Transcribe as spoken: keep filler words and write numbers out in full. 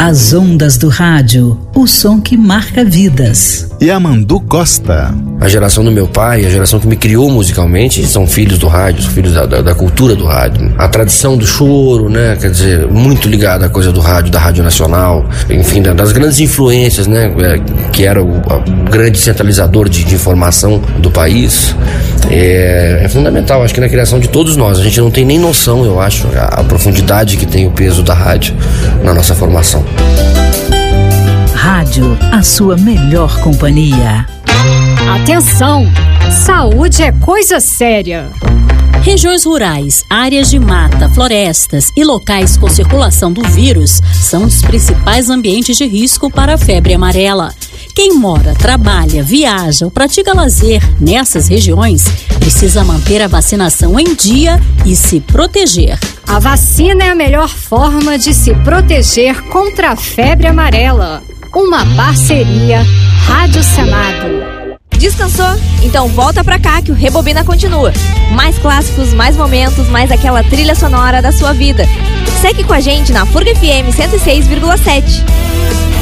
As ondas do rádio, o som que marca vidas. Yamandu Costa. A geração do meu pai, a geração que me criou musicalmente, são filhos do rádio, são filhos da, da, da cultura do rádio. A tradição do choro, né, quer dizer, muito ligada à coisa do rádio, da Rádio Nacional, enfim, das grandes influências, né, que era o, o grande centralizador de, de informação do país. É, é fundamental, acho que na criação de todos nós. A gente não tem nem noção, eu acho, a, a profundidade que tem o peso da rádio na nossa formação. Rádio, a sua melhor companhia. Atenção! Saúde é coisa séria. Regiões rurais, áreas de mata, florestas e locais com circulação do vírus são os principais ambientes de risco para a febre amarela. Quem mora, trabalha, viaja ou pratica lazer nessas regiões precisa manter a vacinação em dia e se proteger. A vacina é a melhor forma de se proteger contra a febre amarela. Uma parceria Rádio Senado. Descansou? Então volta pra cá que o Rebobina continua. Mais clássicos, mais momentos, mais aquela trilha sonora da sua vida. Segue com a gente na Furga F M cento e seis vírgula sete.